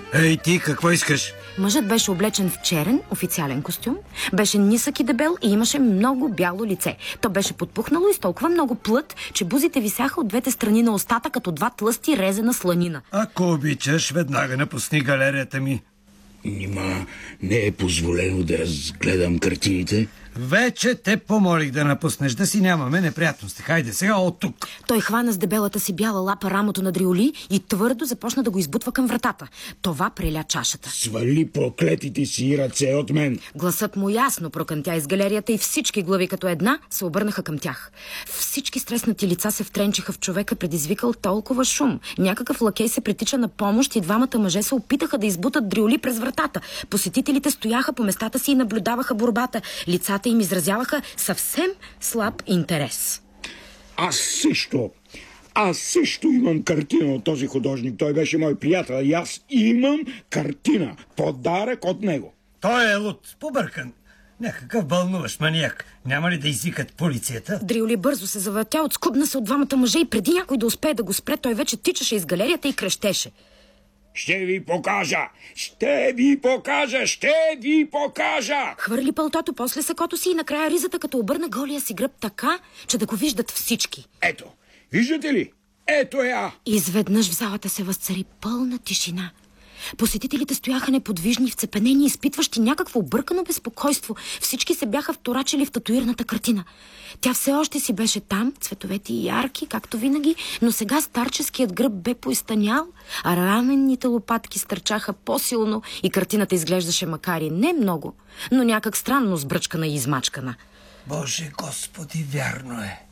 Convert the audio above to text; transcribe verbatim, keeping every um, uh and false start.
Ей, ти какво искаш? Мъжът беше облечен в черен официален костюм, беше нисък и дебел и имаше много бяло лице. То беше подпухнало и с толкова много плът, че бузите висяха от двете страни на устата като два тлъсти резена сланина. Ако обичаш, веднага напусни галерията ми. Нима не е позволено да разгледам картините? Вече те помолих да напуснеш, да си нямаме неприятности. Хайде сега от тук. Той хвана с дебелата си бяла лапа рамото на Дриоли и твърдо започна да го избутва към вратата. Това преля чашата. Свали проклетите си ръце от мен! Гласът му ясно прокънтя из галерията и всички глави като една се обърнаха към тях. Всички стреснати лица се втренчиха в човека, предизвикал толкова шум. Някакъв лакей се притича на помощ и двамата мъже се опитаха да избутат Дриоли през вратата. Посетителите стояха по местата си и наблюдаваха борбата. Лицата им изразяваха съвсем слаб интерес. Аз също, аз също имам картина от този художник. Той беше мой приятел и аз имам картина. Подарък от него. Той е луд, побъркан. Някакъв бълнуващ маниак. Няма ли да извикат полицията? Дриоли бързо се завъртя, отскубна се от двамата мъже и преди някой да успее да го спре, той вече тичаше из галерията и крещеше. Ще ви покажа! Ще ви покажа! Ще ви покажа! Хвърли пълтото, после сакото си и накрая ризата, като обърна голия си гръб така, че да го виждат всички. Ето, виждате ли? Ето я! Изведнъж в залата се възцари пълна тишина. Посетителите стояха неподвижни, вцепенени, изпитващи някакво объркано безпокойство. Всички се бяха вторачили в татуирната картина. Тя все още си беше там, цветовете ярки, както винаги, но сега старческият гръб бе поизтънял, а раменните лопатки стърчаха по-силно и картината изглеждаше макар и не много, но някак странно сбръчкана и измачкана. Боже Господи, вярно е.